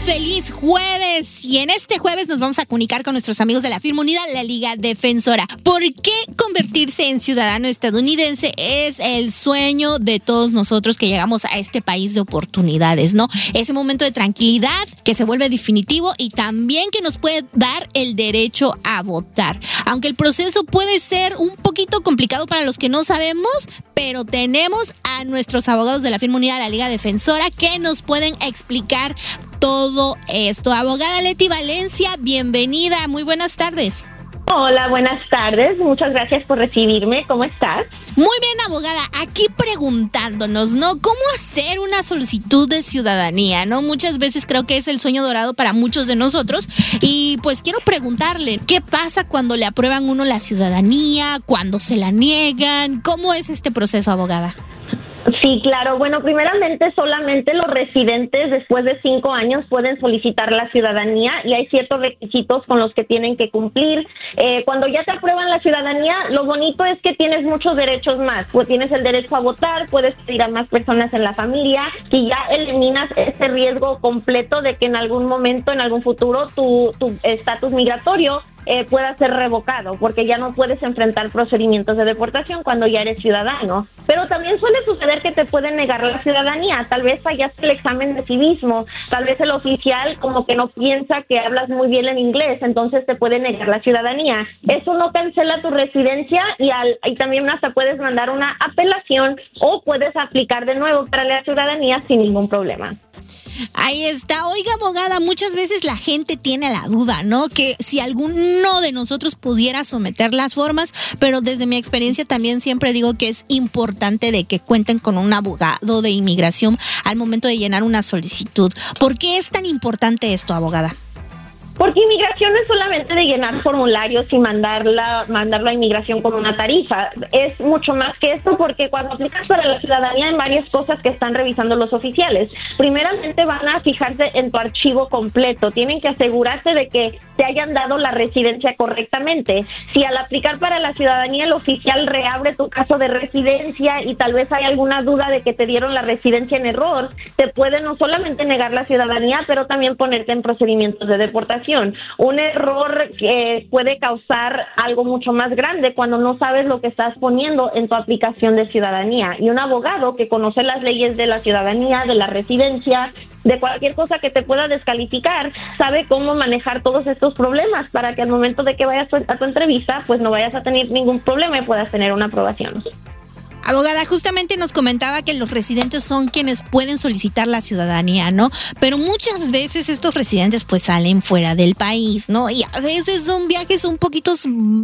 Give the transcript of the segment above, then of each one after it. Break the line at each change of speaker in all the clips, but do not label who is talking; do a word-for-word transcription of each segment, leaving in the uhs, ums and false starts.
feliz jueves. Y en este jueves nos vamos a comunicar con nuestros amigos de la firma unida, la Liga Defensora. ¿Por qué convertirse en ciudadano estadounidense es el sueño de todos nosotros que llegamos a este país de oportunidades, ¿no? Ese momento de tranquilidad que se vuelve definitivo y también que nos puede dar el derecho a votar. Aunque el proceso puede ser un poquito complicado para los que no sabemos, pero tenemos a nuestros abogados de la firma unida, la Liga Defensora, que nos pueden explicar todo esto. Abogada Leti Valencia, bienvenida, muy buenas tardes.
Hola, buenas tardes, muchas gracias por recibirme, ¿cómo estás?
Muy bien, abogada, aquí preguntándonos, ¿no? ¿Cómo hacer una solicitud de ciudadanía, no? Muchas veces creo que es el sueño dorado para muchos de nosotros y pues quiero preguntarle, ¿qué pasa cuando le aprueban uno la ciudadanía, cuando se la niegan? ¿Cómo es este proceso, abogada?
Sí, claro. Bueno, primeramente solamente los residentes después de cinco años pueden solicitar la ciudadanía y hay ciertos requisitos con los que tienen que cumplir. Eh, cuando ya te aprueban la ciudadanía, lo bonito es que tienes muchos derechos más. Pues tienes el derecho a votar, puedes pedir a más personas en la familia y ya eliminas ese riesgo completo de que en algún momento, en algún futuro, tu tu estatus migratorio Eh, pueda ser revocado, porque ya no puedes enfrentar procedimientos de deportación cuando ya eres ciudadano. Pero también suele suceder que te pueden negar la ciudadanía, tal vez fallaste el examen de civismo, tal vez el oficial como que no piensa que hablas muy bien en inglés, entonces te puede negar la ciudadanía. Eso no cancela tu residencia y, al, y también hasta puedes mandar una apelación o puedes aplicar de nuevo para la ciudadanía sin ningún problema.
Ahí está. Oiga, abogada, muchas veces la gente tiene la duda, ¿no? Que si alguno de nosotros pudiera someter las formas, pero desde mi experiencia también siempre digo que es importante de que cuenten con un abogado de inmigración al momento de llenar una solicitud. ¿Por qué es tan importante esto, abogada?
Porque inmigración no es solamente de llenar formularios y mandarla, mandarla a inmigración con una tarifa. Es mucho más que esto porque cuando aplicas para la ciudadanía hay varias cosas que están revisando los oficiales. Primeramente van a fijarse en tu archivo completo. Tienen que asegurarse de que te hayan dado la residencia correctamente. Si al aplicar para la ciudadanía el oficial reabre tu caso de residencia y tal vez hay alguna duda de que te dieron la residencia en error, te pueden no solamente negar la ciudadanía, pero también ponerte en procedimientos de deportación. Un error eh, puede causar algo mucho más grande cuando no sabes lo que estás poniendo en tu aplicación de ciudadanía. Y un abogado que conoce las leyes de la ciudadanía, de la residencia, de cualquier cosa que te pueda descalificar, sabe cómo manejar todos estos problemas para que al momento de que vayas a tu entrevista, pues no vayas a tener ningún problema y puedas tener una aprobación.
Abogada, justamente nos comentaba que los residentes son quienes pueden solicitar la ciudadanía, ¿no? Pero muchas veces estos residentes pues salen fuera del país, ¿no? Y a veces son viajes un poquito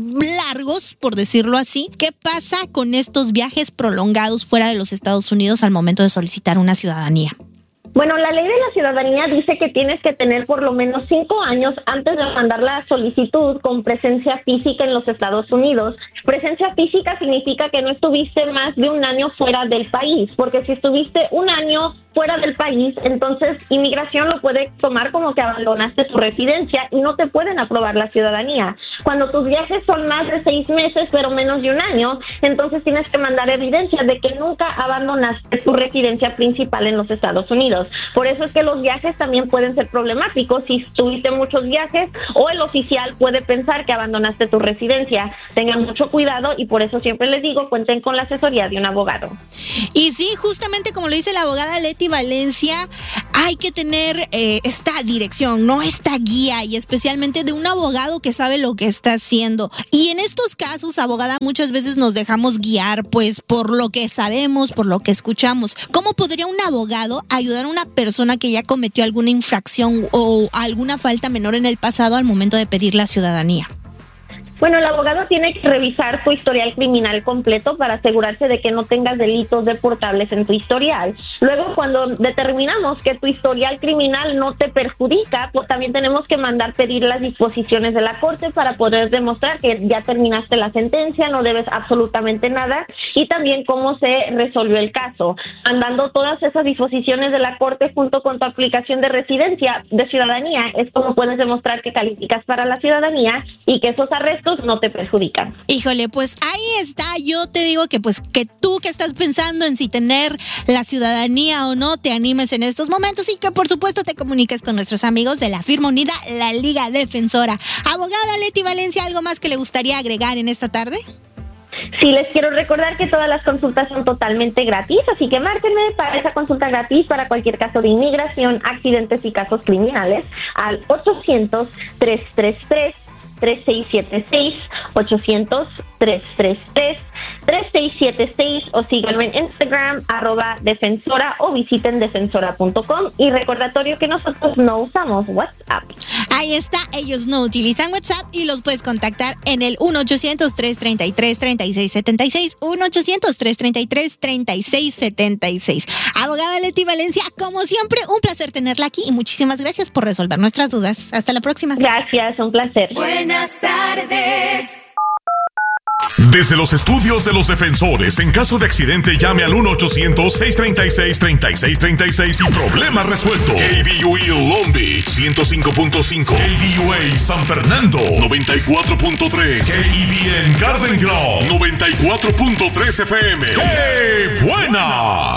largos, por decirlo así. ¿Qué pasa con estos viajes prolongados fuera de los Estados Unidos al momento de solicitar una ciudadanía?
Bueno, la ley de la ciudadanía dice que tienes que tener por lo menos cinco años antes de mandar la solicitud con presencia física en los Estados Unidos. Presencia física significa que no estuviste más de un año fuera del país, porque si estuviste un año fuera del país, entonces inmigración lo puede tomar como que abandonaste tu residencia y no te pueden aprobar la ciudadanía. Cuando tus viajes son más de seis meses, pero menos de un año, entonces tienes que mandar evidencia de que nunca abandonaste tu residencia principal en los Estados Unidos. Por eso es que los viajes también pueden ser problemáticos si tuviste muchos viajes o el oficial puede pensar que abandonaste tu residencia. Tengan mucho cuidado y por eso siempre les digo, cuenten con la asesoría de un abogado.
Y sí, justamente como lo dice la abogada Leti Valencia, hay que tener eh, esta dirección, ¿no? Esta guía y especialmente de un abogado que sabe lo que está haciendo. Y en estos casos, abogada, muchas veces nos dejamos guiar pues por lo que sabemos, por lo que escuchamos. ¿Cómo podría un abogado ayudar a una persona que ya cometió alguna infracción o alguna falta menor en el pasado al momento de pedir la ciudadanía?
Bueno, el abogado tiene que revisar tu historial criminal completo para asegurarse de que no tengas delitos deportables en tu historial. Luego, cuando determinamos que tu historial criminal no te perjudica, pues también tenemos que mandar pedir las disposiciones de la corte para poder demostrar que ya terminaste la sentencia, no debes absolutamente nada, y también cómo se resolvió el caso. Mandando todas esas disposiciones de la corte junto con tu aplicación de residencia, de ciudadanía, es como puedes demostrar que calificas para la ciudadanía y que esos arrestos impuestos no te perjudican.
Híjole, pues ahí está. Yo te digo que pues que tú que estás pensando en si tener la ciudadanía o no, te animes en estos momentos y que por supuesto te comuniques con nuestros amigos de la firma unida, la Liga Defensora. Abogada Leti Valencia, ¿algo más que le gustaría agregar en esta tarde?
Sí, les quiero recordar que todas las consultas son totalmente gratis, así que márquenme para esa consulta gratis para cualquier caso de inmigración, accidentes y casos criminales al ochocientos, tres tres tres, tres seis siete seis, ochocientos, tres tres tres, tres seis siete seis o síganme en Instagram, arroba defensora o visiten defensora punto com y recordatorio que nosotros no usamos WhatsApp.
Ahí está, ellos no utilizan WhatsApp y los puedes contactar en el uno ochocientos, tres treinta y tres, treinta y seis setenta y seis, uno ochocientos, tres treinta y tres, treinta y seis setenta y seis. Abogada Leti Valencia, como siempre, un placer tenerla aquí y muchísimas gracias por resolver nuestras dudas. Hasta la próxima.
Gracias, un placer.
Buenas tardes.
Desde los estudios de los defensores, en caso de accidente llame al uno ochocientos, seis treinta y seis, treinta y seis treinta y seis y problema resuelto. K B U E Long Beach ciento cinco punto cinco, K B U A San Fernando noventa y cuatro punto tres, K E B N Garden Grove noventa y cuatro punto tres F M. ¡Qué buena!